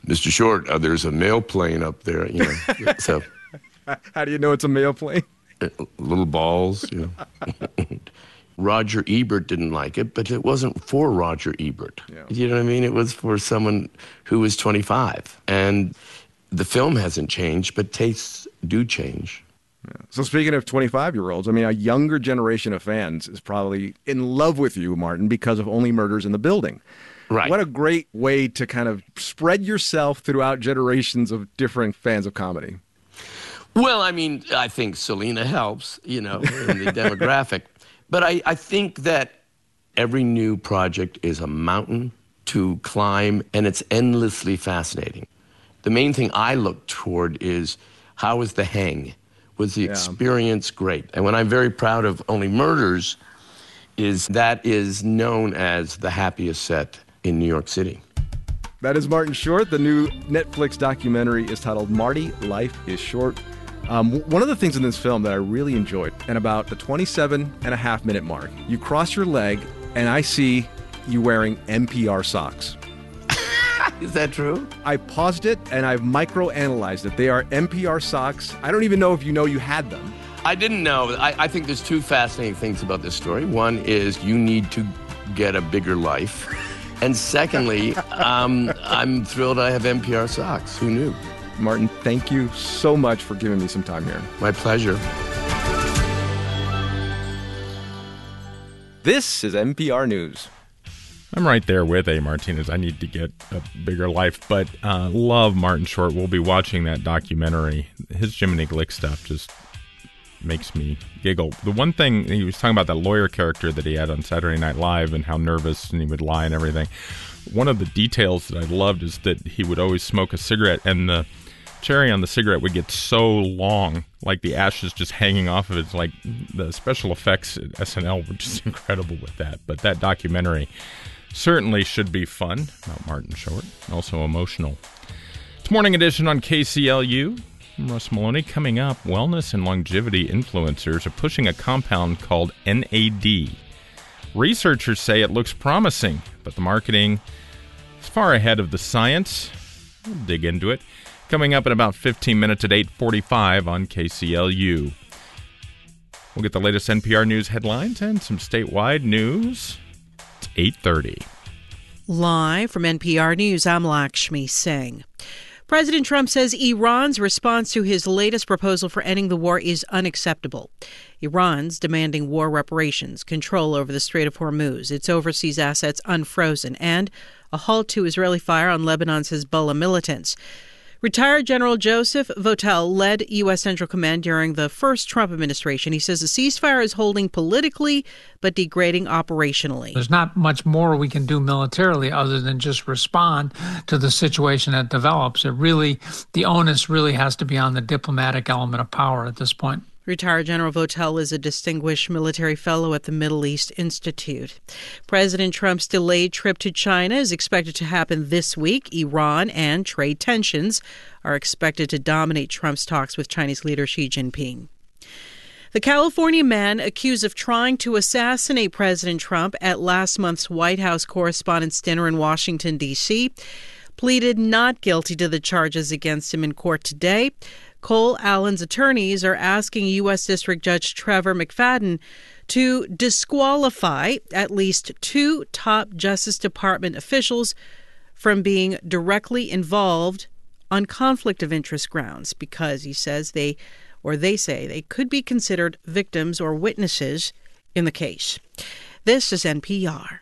Mr. Short, there's a mail plane up there, so How do you know it's a mail plane? little balls, Roger Ebert didn't like it, but it wasn't for Roger Ebert. Yeah. You know what I mean? It was for someone who was 25. And the film hasn't changed, but tastes do change. Yeah. So speaking of 25-year-olds, a younger generation of fans is probably in love with you, Martin, because of Only Murders in the Building. Right. What a great way to kind of spread yourself throughout generations of different fans of comedy. Well, I think Selena helps, in the demographic. But I think that every new project is a mountain to climb, and it's endlessly fascinating. The main thing I look toward is, how was the hang? Was the experience great? And what I'm very proud of Only Murders is that is known as the happiest set in New York City. That is Martin Short. The new Netflix documentary is titled Marty, Life is Short. One of the things in this film that I really enjoyed, and about the 27.5-minute mark, you cross your leg, and I see you wearing NPR socks. Is that true? I paused it, and I've micro-analyzed it. They are NPR socks. I don't even know if you had them. I didn't know. I think there's two fascinating things about this story. One is you need to get a bigger life. And secondly, I'm thrilled I have NPR socks. Who knew? Martin, thank you so much for giving me some time here. My pleasure. This is NPR News. I'm right there with A. Martinez. I need to get a bigger life, but love Martin Short. We'll be watching that documentary. His Jiminy Glick stuff just makes me giggle. The one thing, he was talking about that lawyer character that he had on Saturday Night Live and how nervous and he would lie and everything. One of the details that I loved is that he would always smoke a cigarette, and the cherry on the cigarette would get so long, like the ashes just hanging off of it. It's like the special effects at SNL were just incredible with that. But that documentary certainly should be fun about Martin Short, also emotional. It's Morning Edition on KCLU. I'm Russ Maloney. Coming up, wellness and longevity influencers are pushing a compound called NAD. Researchers say it looks promising, but the marketing is far ahead of the science. We'll dig into it. Coming up in about 15 minutes at 8:45 on KCLU. We'll get the latest NPR News headlines and some statewide news. It's 8:30. Live from NPR News, I'm Lakshmi Singh. President Trump says Iran's response to his latest proposal for ending the war is unacceptable. Iran's demanding war reparations, control over the Strait of Hormuz, its overseas assets unfrozen, and a halt to Israeli fire on Lebanon's Hezbollah militants. Retired General Joseph Votel led U.S. Central Command during the first Trump administration. He says the ceasefire is holding politically but degrading operationally. There's not much more we can do militarily other than just respond to the situation that develops. The onus really has to be on the diplomatic element of power at this point. Retired General Votel is a distinguished military fellow at the Middle East Institute. President Trump's delayed trip to China is expected to happen this week. Iran and trade tensions are expected to dominate Trump's talks with Chinese leader Xi Jinping. The California man accused of trying to assassinate President Trump at last month's White House Correspondents' Dinner in Washington, D.C., pleaded not guilty to the charges against him in court today. Cole Allen's attorneys are asking U.S. District Judge Trevor McFadden to disqualify at least two top Justice Department officials from being directly involved on conflict of interest grounds because he says they say they could be considered victims or witnesses in the case. This is NPR.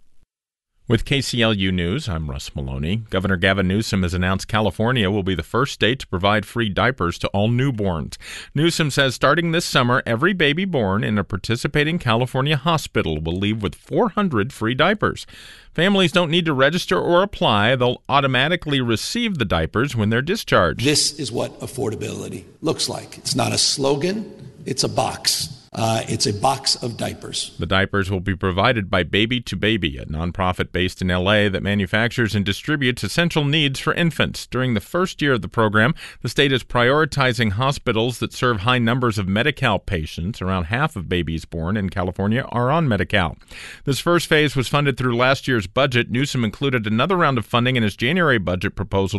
With KCLU News, I'm Russ Maloney. Governor Gavin Newsom has announced California will be the first state to provide free diapers to all newborns. Newsom says starting this summer, every baby born in a participating California hospital will leave with 400 free diapers. Families don't need to register or apply. They'll automatically receive the diapers when they're discharged. This is what affordability looks like. It's not a slogan, it's a box. It's a box of diapers. The diapers will be provided by Baby to Baby, a nonprofit based in L.A. that manufactures and distributes essential needs for infants. During the first year of the program, the state is prioritizing hospitals that serve high numbers of Medi-Cal patients. Around half of babies born in California are on Medi-Cal. This first phase was funded through last year's budget. Newsom included another round of funding in his January budget proposal